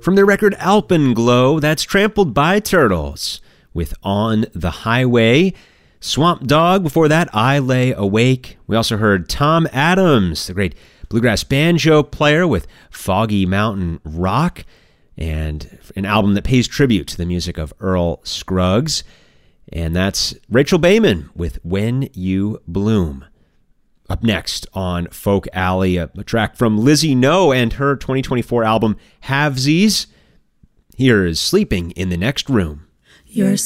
From their record Alpenglow, that's Trampled by Turtles with On the Highway. Swamp Dogg, before that, I Lay Awake. We also heard Tom Adams, the great bluegrass banjo player, with Foggy Mountain Rock, and an album that pays tribute to the music of Earl Scruggs. And that's Rachel Bayman with When You Bloom. Up next on Folk Alley, a track from Lizzie No and her 2024 album Halvesies. Here is Sleeping in the Next Room. You're